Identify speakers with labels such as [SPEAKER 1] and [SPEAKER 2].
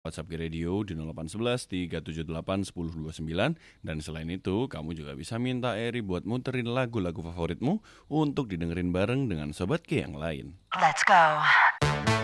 [SPEAKER 1] WhatsApp Ki Radio di 0811 378 1029. Dan selain itu, kamu juga bisa minta Eri buat muterin lagu-lagu favoritmu untuk didengerin bareng dengan Sobat Ki yang lain.
[SPEAKER 2] Let's go.